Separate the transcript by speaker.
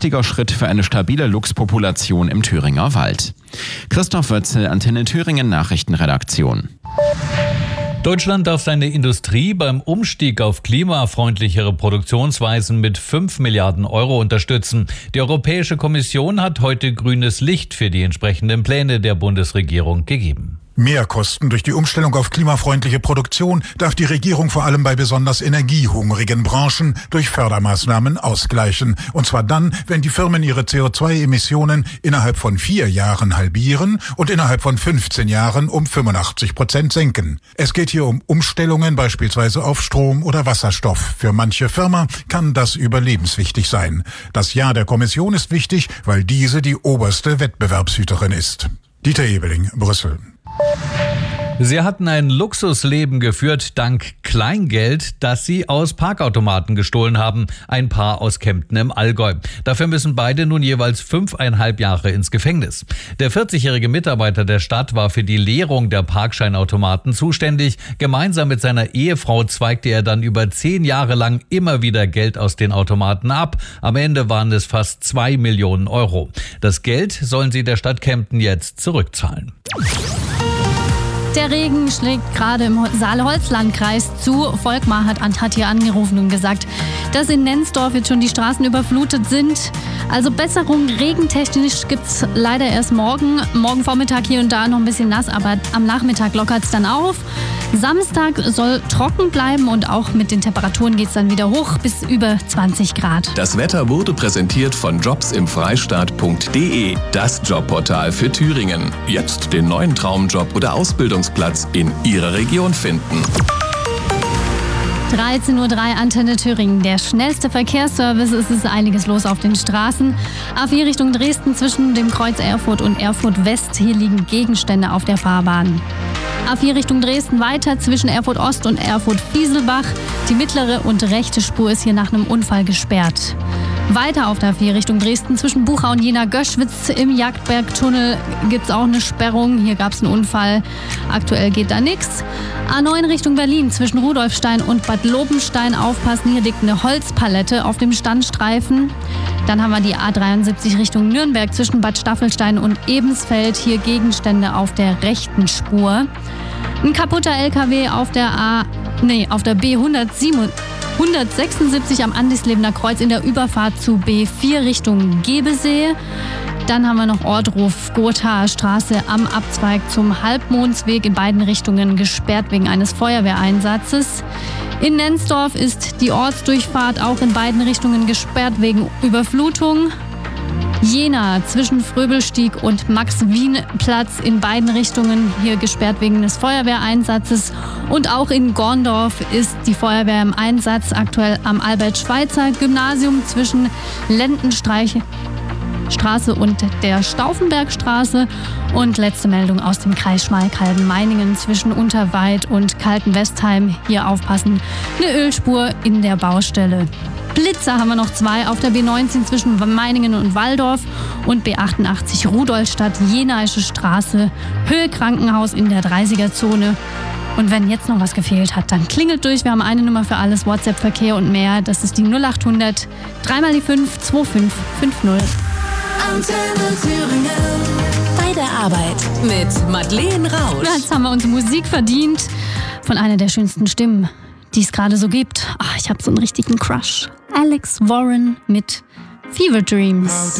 Speaker 1: wichtiger Schritt für eine stabile Luchspopulation im Thüringer Wald. Christoph Wötzel, Antenne Thüringen Nachrichtenredaktion.
Speaker 2: Deutschland darf seine Industrie beim Umstieg auf klimafreundlichere Produktionsweisen mit 5 Milliarden Euro unterstützen. Die Europäische Kommission hat heute grünes Licht für die entsprechenden Pläne der Bundesregierung gegeben.
Speaker 3: Mehrkosten durch die Umstellung auf klimafreundliche Produktion darf die Regierung vor allem bei besonders energiehungrigen Branchen durch Fördermaßnahmen ausgleichen. Und zwar dann, wenn die Firmen ihre CO2-Emissionen innerhalb von 4 Jahren halbieren und innerhalb von 15 Jahren um 85% senken. Es geht hier um Umstellungen beispielsweise auf Strom oder Wasserstoff. Für manche Firma kann das überlebenswichtig sein. Das Ja der Kommission ist wichtig, weil diese die oberste Wettbewerbshüterin ist. Dieter Ebeling, Brüssel.
Speaker 2: Sie hatten ein Luxusleben geführt dank Kleingeld, das sie aus Parkautomaten gestohlen haben. Ein Paar aus Kempten im Allgäu. Dafür müssen beide nun jeweils 5,5 Jahre ins Gefängnis. Der 40-jährige Mitarbeiter der Stadt war für die Leerung der Parkscheinautomaten zuständig. Gemeinsam mit seiner Ehefrau zweigte er dann über 10 Jahre lang immer wieder Geld aus den Automaten ab. Am Ende waren es fast 2 Millionen Euro. Das Geld sollen sie der Stadt Kempten jetzt zurückzahlen.
Speaker 4: Der Regen schlägt gerade im Saale-Holz-Landkreis zu. Volkmar hat hier angerufen und gesagt, dass in Nenzdorf jetzt schon die Straßen überflutet sind. Also Besserung regentechnisch gibt's leider erst morgen. Morgen Vormittag hier und da noch ein bisschen nass, aber am Nachmittag lockert's dann auf. Samstag soll trocken bleiben und auch mit den Temperaturen geht's dann wieder hoch bis über 20 Grad.
Speaker 5: Das Wetter wurde präsentiert von jobsimfreistaat.de, das Jobportal für Thüringen. Jetzt den neuen Traumjob oder Ausbildungsplatz in Ihrer Region finden.
Speaker 4: 13:03 Uhr Antenne Thüringen. Der schnellste Verkehrsservice. Es ist einiges los auf den Straßen. A4 Richtung Dresden zwischen dem Kreuz Erfurt und Erfurt West. Hier liegen Gegenstände auf der Fahrbahn. A4 Richtung Dresden weiter zwischen Erfurt Ost und Erfurt Fieselbach. Die mittlere und rechte Spur ist hier nach einem Unfall gesperrt. Weiter auf der A4 Richtung Dresden zwischen Buchau und Jena-Göschwitz im Jagdbergtunnel gibt es auch eine Sperrung. Hier gab es einen Unfall. Aktuell geht da nichts. A9 Richtung Berlin zwischen Rudolfstein und Bad Lobenstein aufpassen. Hier liegt eine Holzpalette auf dem Standstreifen. Dann haben wir die A73 Richtung Nürnberg zwischen Bad Staffelstein und Ebensfeld. Hier Gegenstände auf der rechten Spur. Ein kaputter LKW auf der B176 am Andislebener Kreuz in der Überfahrt zu B4 Richtung Gebesee. Dann haben wir noch Ortruf-Gothaer Straße am Abzweig zum Halbmondsweg in beiden Richtungen gesperrt wegen eines Feuerwehreinsatzes. In Nenzdorf ist die Ortsdurchfahrt auch in beiden Richtungen gesperrt wegen Überflutung. Jena zwischen Fröbelstieg und Max-Wien-Platz in beiden Richtungen hier gesperrt wegen des Feuerwehreinsatzes. Und auch in Gorndorf ist die Feuerwehr im Einsatz, aktuell am Albert-Schweitzer-Gymnasium zwischen Lendenstreichstraße und der Stauffenbergstraße. Und letzte Meldung aus dem Kreis Schmalkalden-Meiningen zwischen Unterweid und Kaltenwestheim. Hier aufpassen, eine Ölspur in der Baustelle. Blitzer haben wir noch 2 auf der B19 zwischen Meiningen und Walldorf und B88 Rudolstadt-Jenaische Straße, Höhe Krankenhaus in der 30er-Zone. Und wenn jetzt noch was gefehlt hat, dann klingelt durch. Wir haben eine Nummer für alles, WhatsApp, Verkehr und mehr. Das ist die 0800 3x5 2550.
Speaker 6: Antenne Thüringen. Bei der Arbeit mit Madeleine Rausch.
Speaker 4: Jetzt haben wir uns Musik verdient von einer der schönsten Stimmen, die es gerade so gibt. Ich habe so einen richtigen Crush. Alex Warren mit Fever Dreams.